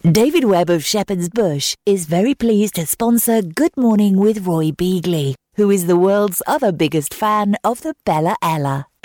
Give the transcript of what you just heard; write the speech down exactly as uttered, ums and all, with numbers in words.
David Webb of Shepherd's Bush is very pleased to sponsor Good Morning with Roy Beagley, who is the world's other biggest fan of the Bella Ella.